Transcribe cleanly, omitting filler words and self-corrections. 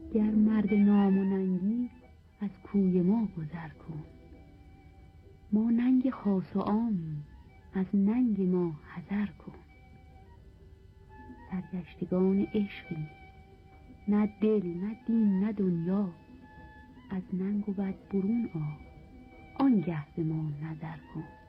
گر مرد نام و ننگی از کوی ما گذر کن. ما ننگ خاص و عامی، از ننگ ما حذر کن. سرگشتگان عشقی، نه دل نه دین نه دنیا، از ننگ و بد برون آ، آنگه به ما نظر کن.